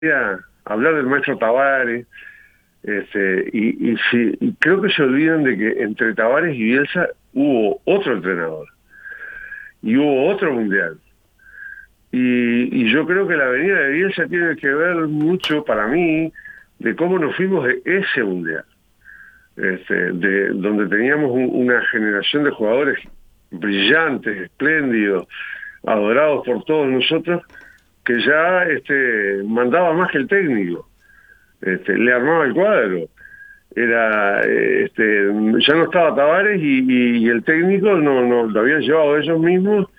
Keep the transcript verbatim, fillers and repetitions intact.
a hablar del maestro Tavares, este, y, y, si, y creo que se olvidan de que entre Tavares y Bielsa hubo otro entrenador y hubo otro mundial. Y, y yo creo que la venida de Bielsa tiene que ver mucho, para mí, de cómo nos fuimos de ese mundial, este, de donde teníamos un, una generación de jugadores brillantes, espléndidos, adorados por todos nosotros, que ya este, mandaba más que el técnico, este, le armaba el cuadro. Era, este, ya no estaba Tavares y, y, y el técnico no, no lo habían llevado ellos mismos